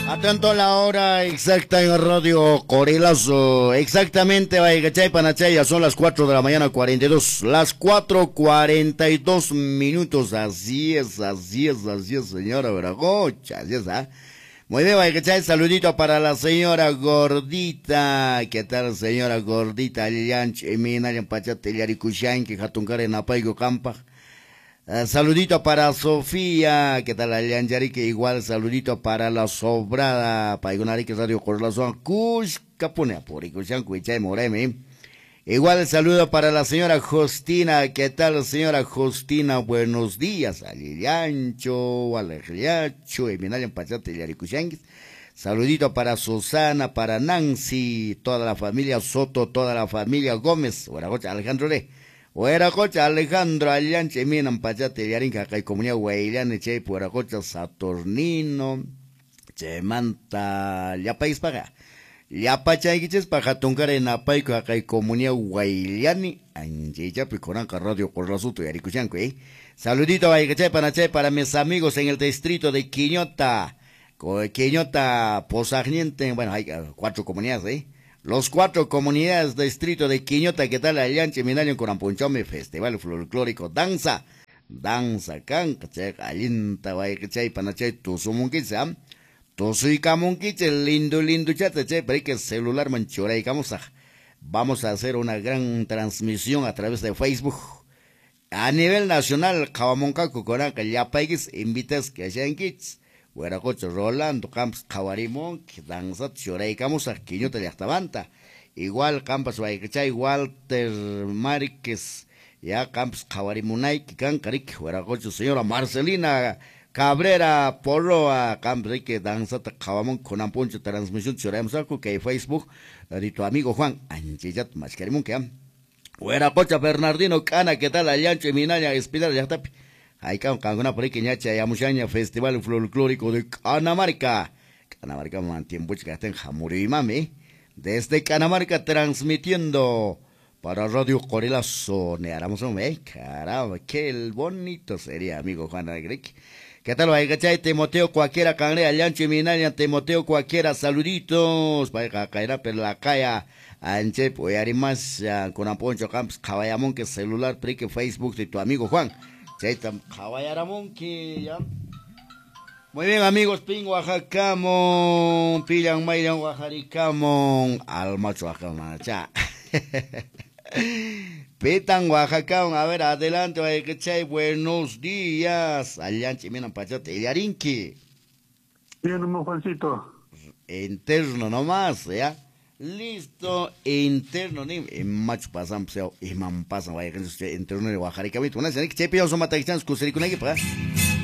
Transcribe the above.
Atento a la hora exacta en Radio Corilazo. Exactamente, Baigachay, Panachay, ya son las 4 de la mañana, 42. Las 4:42 minutos. Así es, señora Veragocha. Así es, ¿ah? Muy bien, Baigachay, saludito para la señora Gordita. ¿Qué tal, señora Gordita? Llanch, Emina, Pachate, Yaricushan, que Jatuncare, Napaigo, Campa. Saludito para Sofía, ¿qué tal? Que igual saludito para la sobrada, Paigonari, que Radio Corlazón, Kush, Capone, Puricushan, Cuichay, Moremi. Igual saludo para la señora Justina, ¿qué tal, señora Justina? Buenos días, Aliliancho, Alejriacho, Eminayan Pachate, Yaricushan. Saludito para Susana, para Nancy, toda la familia Soto, toda la familia Gómez, Guaragocha, Alejandro Le. Hueracocha Alejandro Allanche Minan Pachate Yarinca Kai Comunidad Huaylane Che Hueracocha Saturnino Che Manta Yapais Paga Yapachaiches Paja Tuncare Napaico Kai Comunidad Huaylani Anche Chapi Coranca Radio Corrasuto Yaricushanco Saludito a Panache para mis amigos en el distrito de Quiñota Quiñota Posagniente, bueno hay 4 comunidades Los 4 comunidades del distrito de Quiñota, ¿qué tal? Allanche, Minayo, Corampunchome, Festival Folclórico, Danza, Canca, Alinta, Guaychay, Panachay, Tusumunquiza, Tusuicamunquiche, lindo, chate, pero que celular manchura y vamos a hacer una gran transmisión a través de Facebook. A nivel nacional, Cabamonca, Cucoranca, Yapaiguis, invitas que hayan kits. Hueracocho Rolando, Camps Cabarimón, Danza, Choreicamos, Quiñota de Actabanta. Igual Campas Baicachay, Walter Márquez, ya Camps Cabarimunay, Cancaric, Hueracocho, señora Marcelina Cabrera, Poloa, Camps que Danza, Cabamón, con Amponcho, transmisión, Choreamos, que Facebook, de tu amigo Juan, Anchillat, Mascarimón, que Hueracocho Bernardino Cana, ¿qué tal? Allancho y Minaya, Espiral, ya está. Hay una por ahí que ñacha ya muchaña Festival Folclórico de Canamarca. Canamarca mantiene que está en Jamurimame. Desde Canamarca transmitiendo para Radio Corilazo. Nearamos un caramba, qué bonito sería, amigo Juan Agrec. ¿Qué tal, Baigachay? Timoteo cualquiera, Canrea, Llancho y Minaria, Timoteo cualquiera, saluditos. Para caer por la calle. Anche, pues, además, con Aponcho Camps, Caballamón, que celular, prique, Facebook de tu amigo Juan. Chaitam Caballaramón que ya. Muy bien, amigos, Ping Oaxacamón, Pillan Mayran Oaxaricamón, Almacho Oaxacamacha. Pitan Oaxacamón, a ver, adelante, Oaxacay, buenos días. Allanchi, miran Pachate, Yarinqui. Bien, Juancito. Interno nomás, ¿ya? Listo, interno ni macho pasan y man pasan vaya que interno de Oaxaca una señora que chepe yo son mataxans kuseri kunagi pa